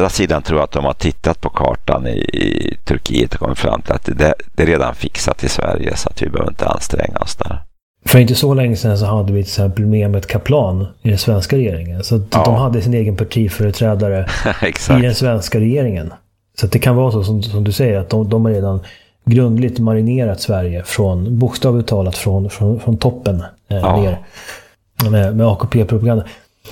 andra sidan tror jag att de har tittat på kartan i Turkiet och kommit fram till att det är redan fixat i Sverige, så att vi behöver inte anstränga oss där. För inte så länge sedan så hade vi till exempel Mehmet Kaplan i den svenska regeringen. Så att de hade sin egen partiföreträdare i den svenska regeringen. Så att det kan vara så som du säger, att de har redan grundligt marinerat Sverige från, bokstavligt talat, från toppen ner med AKP-propaganda.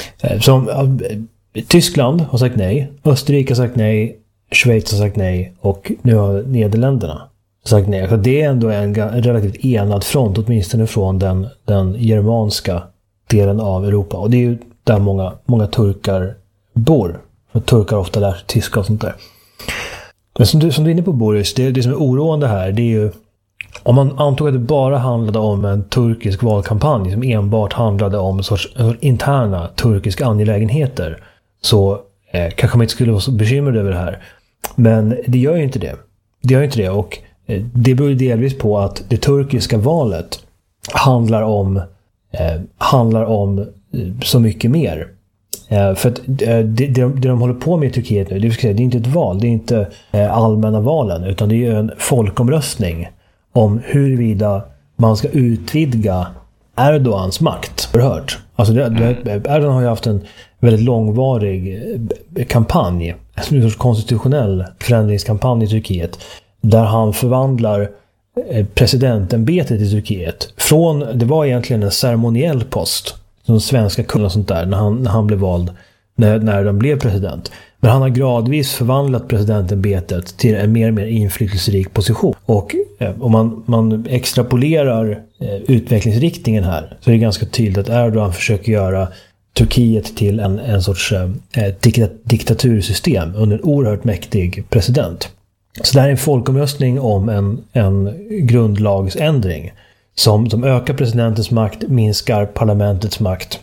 Tyskland har sagt nej, Österrike har sagt nej, Schweiz har sagt nej och nu har Nederländerna sagt nej. Så det är ändå en relativt enad front, åtminstone från den germanska delen av Europa. Och det är ju där många turkar bor. För turkar ofta lär sig tyska och sånt där. Men som du är inne på, Boris, det som är oroande här, det är ju om man antog att det bara handlade om en turkisk valkampanj som enbart handlade om en sorts interna turkiska angelägenheter, så kanske man inte skulle vara så bekymrad över det här. Men det gör ju inte det. Det gör inte det, och det beror delvis på att det turkiska valet handlar om så mycket mer. För att det de håller på med i Turkiet nu, det är inte ett val, det är inte allmänna valen, utan det är en folkomröstning om huruvida man ska utvidga Erdogans makt. Alltså Erdogan har ju haft en väldigt långvarig kampanj, en sorts konstitutionell förändringskampanj i Turkiet, där han förvandlar presidentämbetet i Turkiet från, det var egentligen en ceremoniell post som svenska kungen och sånt där när han blev vald, när de blev president. Men han har gradvis förvandlat presidentämbetet till en mer och mer inflytelserik position. Och om man extrapolerar utvecklingsriktningen här, så är det ganska tydligt att Erdogan försöker göra Turkiet till en sorts diktatursystem under en oerhört mäktig president. Så det här är en folkomröstning om en grundlagsändring som ökar presidentens makt, minskar parlamentets makt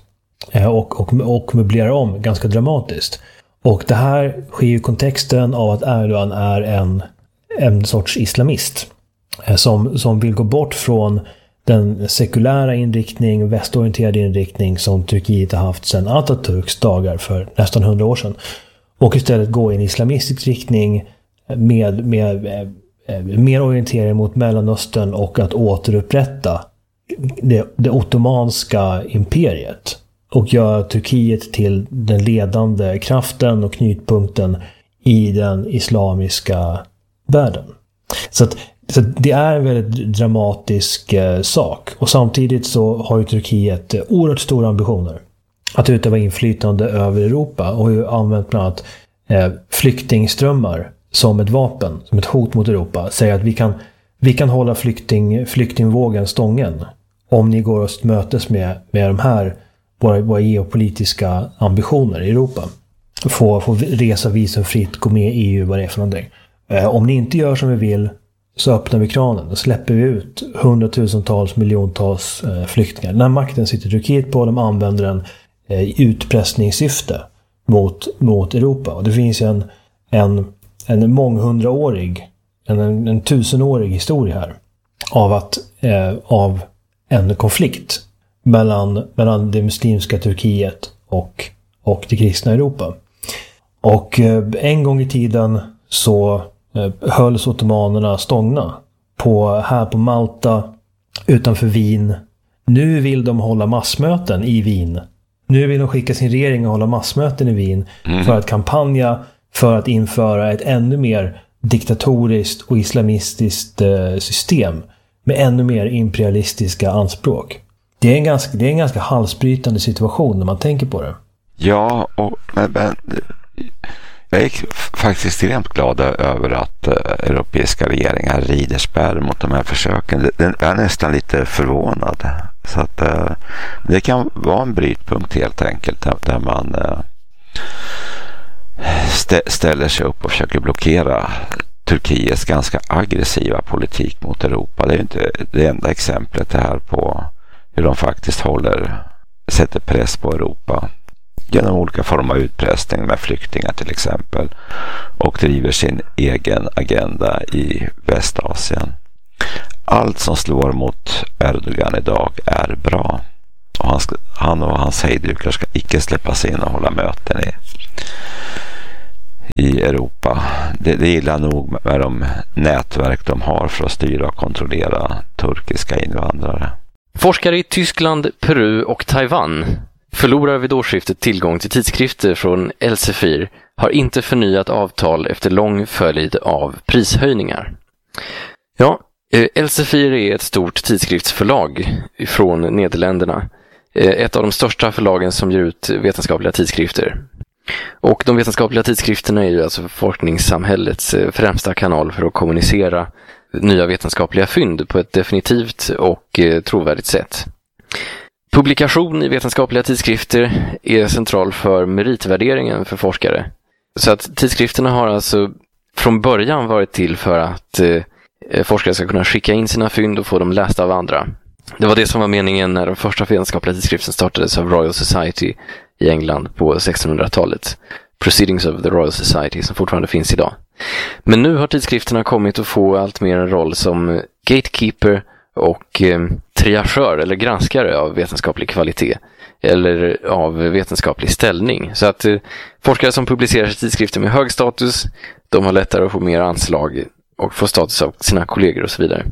och möblerar om ganska dramatiskt. Och det här sker i kontexten av att Erdogan är en sorts islamist som vill gå bort från den sekulära inriktning, västorienterade inriktning som Turkiet har haft sedan Atatürks dagar för nästan 100 år sedan. Och istället gå i en islamistisk riktning med mer orientering mot Mellanöstern och att återupprätta det ottomanska imperiet och göra Turkiet till den ledande kraften och knutpunkten i den islamiska världen. Så det är en väldigt dramatisk sak, och samtidigt så har ju Turkiet oerhört stora ambitioner att utöva inflytande över Europa och har ju använt bland annat flyktingströmmar som ett vapen, som ett hot mot Europa. Säger att vi kan hålla flyktingvågen stången om ni går oss mötes med de här våra geopolitiska ambitioner i Europa. Få resa visumfritt, gå med i EU, vad det är för någonting. Om ni inte gör som vi vill, så öppnar vi kranen och släpper vi ut hundratusentals, miljontals flyktingar. Den här makten sitter Turkiet på, de använder den i utpressningssyfte mot Europa. Och det finns en månghundraårig, en tusenårig historia här av en konflikt mellan det muslimska Turkiet och det kristna Europa. Och en gång i tiden så hölls ottomanerna stångna här på Malta utanför Wien. Nu vill de hålla massmöten i Wien. Nu vill de skicka sin regering och hålla massmöten i Wien för att kampanja för att införa ett ännu mer diktatoriskt och islamistiskt system med ännu mer imperialistiska anspråk. Det är en ganska halsbrytande situation när man tänker på det. Ja, men jag är faktiskt extremt glad över att europeiska regeringar rider spärr mot de här försöken. Jag är nästan lite förvånad. Så att det kan vara en brytpunkt helt enkelt där man ställer sig upp och försöker blockera Turkiets ganska aggressiva politik mot Europa. Det är ju inte det enda exemplet det här på hur de faktiskt sätter press på Europa genom olika former av utpressning med flyktingar till exempel, och driver sin egen agenda i Västasien. Allt som slår mot Erdogan idag är bra, och han och hans hejdukar ska icke släppas in och hålla möten i Europa. Det gillar nog med de nätverk de har för att styra och kontrollera turkiska invandrare. Forskare i Tyskland, Peru och Taiwan förlorar vid årsskiftet tillgång till tidskrifter från Elsevier, har inte förnyat avtal efter lång följd av prishöjningar. Ja, Elsevier är ett stort tidskriftsförlag från Nederländerna. Ett av de största förlagen som ger ut vetenskapliga tidskrifter. Och de vetenskapliga tidskrifterna är ju alltså forskningssamhällets främsta kanal för att kommunicera nya vetenskapliga fynd på ett definitivt och trovärdigt sätt. Publikation i vetenskapliga tidskrifter är central för meritvärderingen för forskare. Så att tidskrifterna har alltså från början varit till för att forskare ska kunna skicka in sina fynd och få dem lästa av andra. Det var det som var meningen när de första vetenskapliga tidskrifterna startades av Royal Society i England på 1600-talet. Proceedings of the Royal Society, som fortfarande finns idag. Men nu har tidskrifterna kommit att få allt mer en roll som gatekeeper och triageur eller granskare av vetenskaplig kvalitet eller av vetenskaplig ställning. Så att forskare som publicerar tidskrifter med hög status, de har lättare att få mer anslag och få status av sina kollegor och så vidare.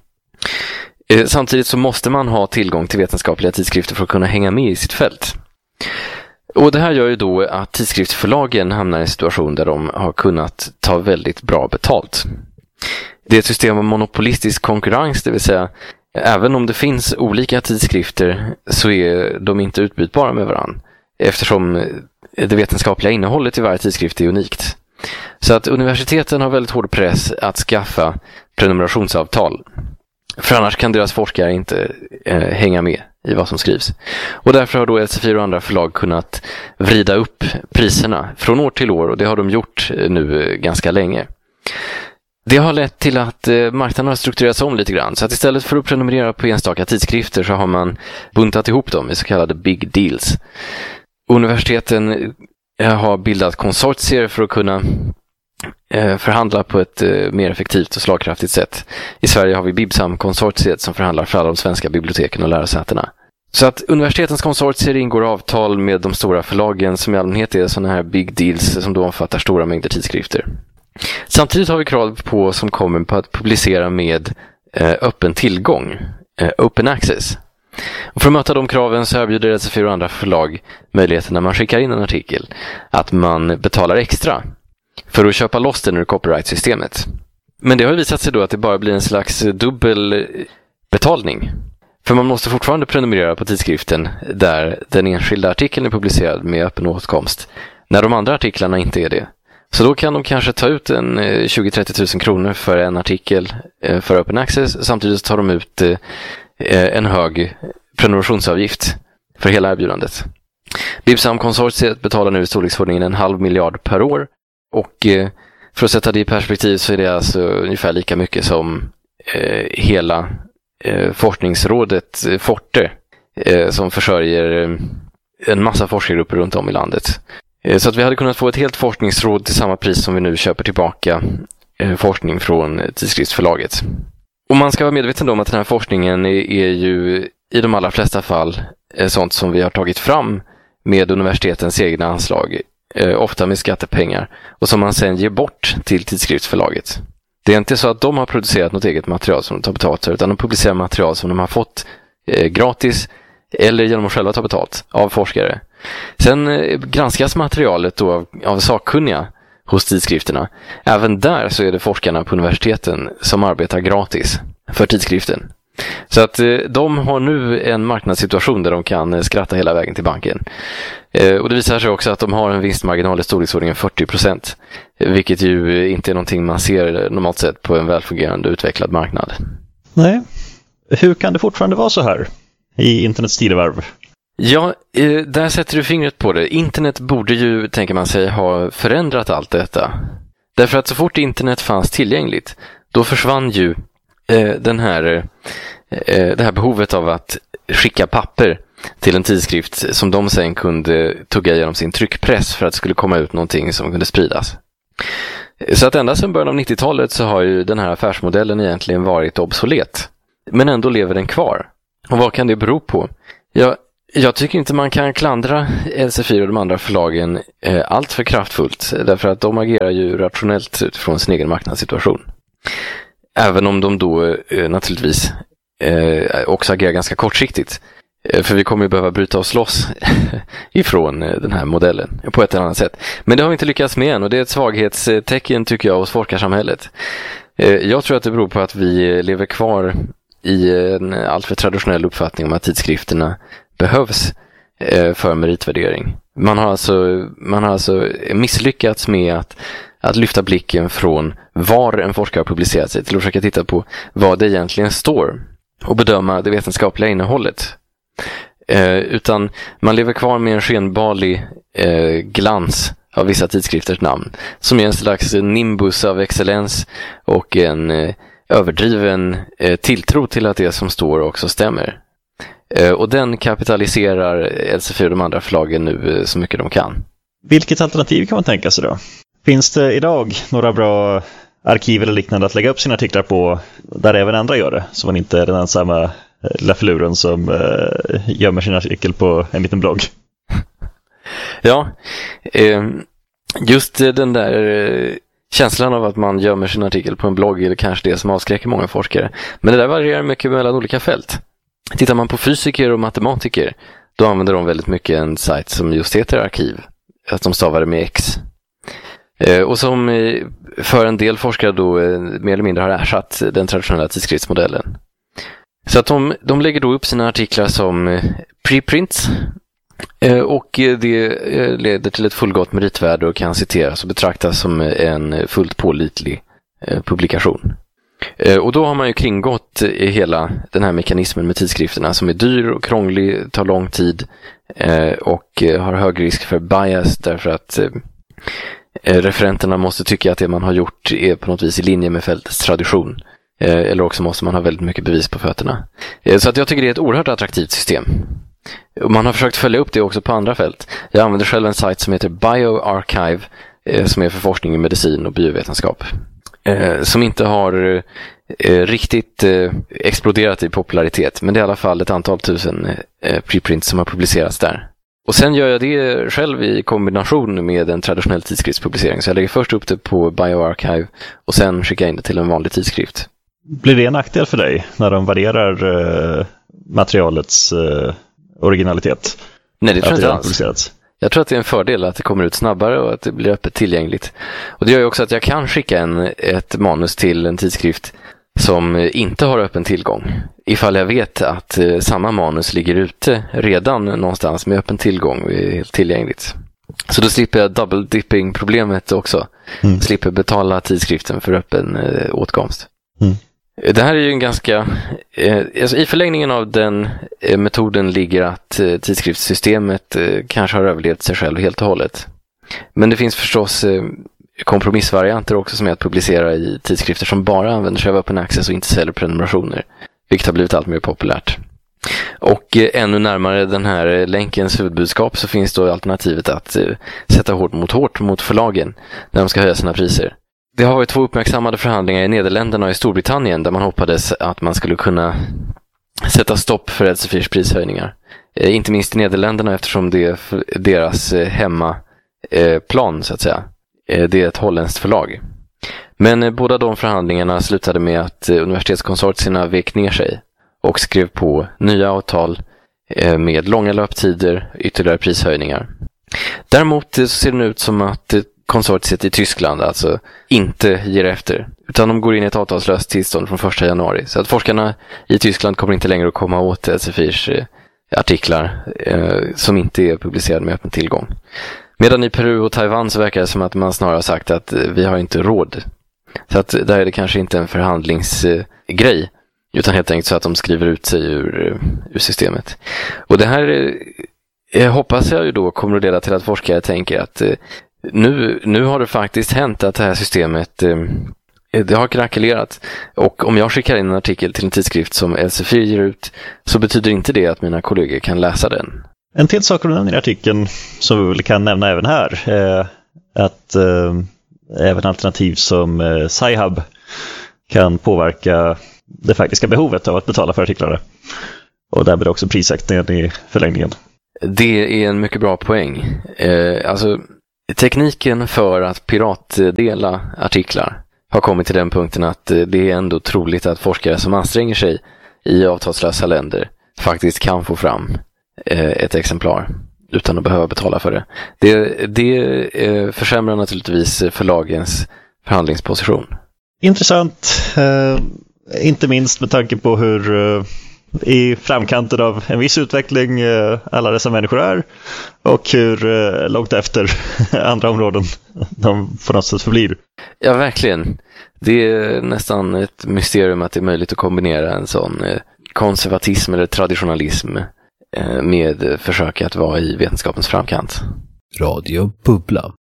Samtidigt så måste man ha tillgång till vetenskapliga tidskrifter för att kunna hänga med i sitt fält. Och det här gör ju då att tidskriftsförlagen hamnar i en situation där de har kunnat ta väldigt bra betalt. Det är ett system av monopolistisk konkurrens, det vill säga även om det finns olika tidskrifter så är de inte utbytbara med varandra, eftersom det vetenskapliga innehållet i varje tidskrift är unikt. Så att universiteten har väldigt hård press att skaffa prenumerationsavtal. För annars kan deras forskare inte hänga med i vad som skrivs. Och därför har då Elsevier och andra förlag kunnat vrida upp priserna från år till år, och det har de gjort nu ganska länge. Det har lett till att marknaden har strukturerats om lite grann. Så att istället för att prenumerera på enstaka tidskrifter så har man buntat ihop dem i så kallade big deals. Universiteten har bildat konsortier för att kunna förhandla på ett mer effektivt och slagkraftigt sätt. I Sverige har vi Bibsam-konsortiet som förhandlar för alla de svenska biblioteken och lärosätena. Så att universitetens konsortier ingår avtal med de stora förlagen som i allmänhet är sådana här big deals som då omfattar stora mängder tidskrifter. Samtidigt har vi krav på som kommer på att publicera med öppen tillgång, open access. Och för att möta de kraven så erbjuder Elsevier och andra förlag möjligheten när man skickar in en artikel att man betalar extra för att köpa loss den ur copyright-systemet. Men det har visat sig då att det bara blir en slags dubbel betalning. För man måste fortfarande prenumerera på tidskriften där den enskilda artikeln är publicerad med öppen åtkomst, när de andra artiklarna inte är det. Så då kan de kanske ta ut en 20-30 000 kronor för en artikel för open access. Samtidigt tar de ut en hög prenumerationsavgift för hela erbjudandet. Bibsam-konsortiet betalar nu i storleksordningen 500 miljoner per år. Och för att sätta det i perspektiv så är det alltså ungefär lika mycket som hela forskningsrådet Forte som försörjer en massa forskargrupper runt om i landet. Så att vi hade kunnat få ett helt forskningsråd till samma pris som vi nu köper tillbaka forskning från tidskriftsförlaget. Och man ska vara medveten om att den här forskningen är ju i de allra flesta fall sånt som vi har tagit fram med universitetens egna anslag, ofta med skattepengar, och som man sen ger bort till tidskriftsförlaget. Det är inte så att de har producerat något eget material som de tar betalt för, utan de publicerar material som de har fått gratis eller genom att själva ta betalt av forskare. Sen granskas materialet då av sakkunniga hos tidskrifterna. Även där så är det forskarna på universiteten som arbetar gratis för tidskriften. Så att de har nu en marknadssituation där de kan skratta hela vägen till banken. Och det visar sig också att de har en vinstmarginal i storleksordningen 40%. Vilket ju inte är någonting man ser normalt sett på en välfungerande utvecklad marknad. Nej. Hur kan det fortfarande vara så här i internets tidevarv? Ja, där sätter du fingret på det. Internet borde ju, tänker man sig, ha förändrat allt detta. Därför att så fort internet fanns tillgängligt, då försvann ju det här behovet av att skicka papper till en tidskrift som de sen kunde tugga genom sin tryckpress för att det skulle komma ut någonting som kunde spridas. Så att ända sedan början av 90-talet så har ju den här affärsmodellen egentligen varit obsolet. Men ändå lever den kvar. Och vad kan det bero på? Ja, Jag tycker inte man kan klandra Elsevier och de andra förlagen allt för kraftfullt, därför att de agerar ju rationellt utifrån sin egen marknadssituation. Även om de då naturligtvis också agerar ganska kortsiktigt. För vi kommer ju behöva bryta oss loss ifrån den här modellen på ett eller annat sätt. Men det har vi inte lyckats med än, och det är ett svaghetstecken tycker jag hos forskarsamhället. Jag tror att det beror på att vi lever kvar i en alltför traditionell uppfattning om att tidskrifterna behövs för meritvärdering. Man har alltså misslyckats med att lyfta blicken från var en forskare har publicerat sig till att försöka titta på vad det egentligen står och bedöma det vetenskapliga innehållet. Utan man lever kvar med en skenbarlig glans av vissa tidskrifters namn som är en slags nimbus av excellens och en överdriven tilltro till att det som står också stämmer. Och den kapitaliserar Elsevier och de andra förlagen nu så mycket de kan. Vilket alternativ kan man tänka sig då? Finns det idag några bra arkiv eller liknande att lägga upp sina artiklar på där även andra gör det? Så man inte är den ensamma lilla filuren som gömmer sin artikel på en liten blogg. Ja, just den där känslan av att man gömmer sin artikel på en blogg är kanske det som avskräcker många forskare. Men det där varierar mycket mellan olika fält. Tittar man på fysiker och matematiker, då använder de väldigt mycket en sajt som just heter arkiv. Att de stavar det med X. Och som för en del forskare då mer eller mindre har ersatt den traditionella tidskriftsmodellen. Så att de lägger då upp sina artiklar som preprints och det leder till ett fullgott meritvärde och kan citeras och betraktas som en fullt pålitlig publikation. Och då har man ju kringgått hela den här mekanismen med tidskrifterna som är dyr och krånglig, tar lång tid och har hög risk för bias därför att referenterna måste tycka att det man har gjort är på något vis i linje med fältets tradition. Eller också måste man ha väldigt mycket bevis på fötterna. Så att jag tycker det är ett oerhört attraktivt system. Och man har försökt följa upp det också på andra fält. Jag använder själv en sajt som heter BioArchive som är för forskning i medicin och biovetenskap. Som inte har riktigt exploderat i popularitet, men det är i alla fall ett antal tusen preprints som har publicerats där. Och sen gör jag det själv i kombination med en traditionell tidskriftspublicering. Så jag lägger först upp det på BioArchive och sen skickar in det till en vanlig tidskrift. Blir det en nackdel för dig när de värderar materialets originalitet? Nej, det tror jag inte alls. Jag tror att det är en fördel att det kommer ut snabbare och att det blir öppet tillgängligt. Och det gör ju också att jag kan skicka ett manus till en tidskrift som inte har öppen tillgång. Ifall jag vet att samma manus ligger ute redan någonstans med öppen tillgång och är helt tillgängligt. Så då slipper jag double dipping problemet också. Slipper betala tidskriften för öppen åtkomst. Det här är ju en ganska... alltså i förlängningen av den metoden ligger att tidskriftssystemet kanske har överlevt sig själv helt och hållet. Men det finns förstås kompromissvarianter också som är att publicera i tidskrifter som bara använder sig av open access och inte säljer prenumerationer. Vilket har blivit allt mer populärt. Och ännu närmare den här länkens huvudbudskap så finns då alternativet att sätta hårt mot förlagen när de ska höja sina priser. Det har varit 2 uppmärksammade förhandlingar i Nederländerna och i Storbritannien där man hoppades att man skulle kunna sätta stopp för Elseviers prishöjningar. Inte minst i Nederländerna eftersom det är deras hemmaplan så att säga. Det är ett holländskt förlag. Men båda de förhandlingarna slutade med att universitetskonsortierna vek ner sig och skrev på nya avtal med långa löptider, ytterligare prishöjningar. Däremot så ser det ut som att konsortiet i Tyskland alltså inte ger efter, utan de går in i ett avtalslöst tillstånd från 1 januari. Så att forskarna i Tyskland kommer inte längre att komma åt Elseviers artiklar som inte är publicerade med öppen tillgång. Medan i Peru och Taiwan så verkar det som att man snarare har sagt att vi har inte råd. Så att där är det kanske inte en förhandlingsgrej, utan helt enkelt så att de skriver ut sig ur systemet. Och det här hoppas jag ju då kommer att leda till att forskare tänker att nu har det faktiskt hänt att det här systemet det har krackelerat. Och om jag skickar in en artikel till en tidskrift som Elsevier ger ut så betyder inte det att mina kollegor kan läsa den. En till sak du nämner i artikeln som vi kan nämna även här är att även alternativ som Sci-Hub kan påverka det faktiska behovet av att betala för artiklar. och därmed också prissättningen i förlängningen. Det är en mycket bra poäng. Alltså, tekniken för att piratdela artiklar har kommit till den punkten att det är ändå troligt att forskare som anstränger sig i avtalslösa länder faktiskt kan få fram ett exemplar utan att behöva betala för det. Det försämrar naturligtvis förlagens förhandlingsposition. Intressant, inte minst med tanke på hur i framkanten av en viss utveckling alla dessa människor är och hur långt efter andra områden de på något sätt förblir. Ja, verkligen. Det är nästan ett mysterium att det är möjligt att kombinera en sån konservatism eller traditionalism med försök att vara i vetenskapens framkant. Radio Bubbla.